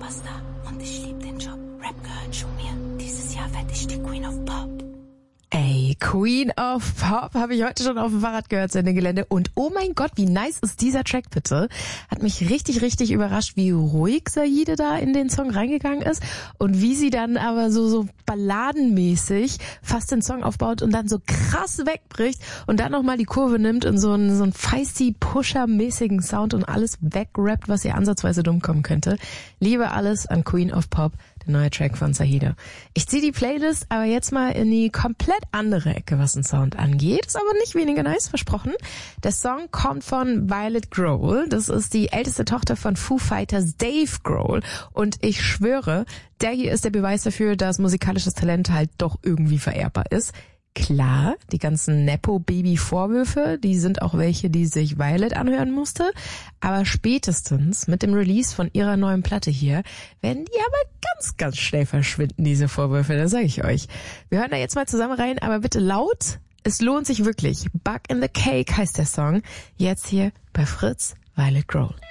Superstar und ich lieb den Job. Rap gehört schon mir. Dieses Jahr werd ich die Queen of Pop. Ey, Queen of Pop habe ich heute schon auf dem Fahrrad gehört, Sendegelände. Und oh mein Gott, wie nice ist dieser Track bitte. Hat mich richtig, richtig überrascht, wie ruhig Saide da in den Song reingegangen ist und wie sie dann aber so balladenmäßig fast den Song aufbaut und dann so krass wegbricht und dann nochmal die Kurve nimmt und so einen feisty Pusher-mäßigen Sound und alles wegrappt, was ihr ansatzweise dumm kommen könnte. Liebe alles an Queen of Pop. Der neue Track von Saide. Ich ziehe die Playlist aber jetzt mal in die komplett andere Ecke, was den Sound angeht. Ist aber nicht weniger nice, versprochen. Der Song kommt von Violet Grohl. Das ist die älteste Tochter von Foo Fighters Dave Grohl. Und ich schwöre, der hier ist der Beweis dafür, dass musikalisches Talent halt doch irgendwie vererbbar ist. Klar, die ganzen Nepo-Baby-Vorwürfe, die sind auch welche, die sich Violet anhören musste. Aber spätestens mit dem Release von ihrer neuen Platte hier werden die aber ganz, ganz schnell verschwinden, diese Vorwürfe, das sage ich euch. Wir hören da jetzt mal zusammen rein, aber bitte laut. Es lohnt sich wirklich. Bug in the Cake heißt der Song. Jetzt hier bei Fritz, Violet Grohl.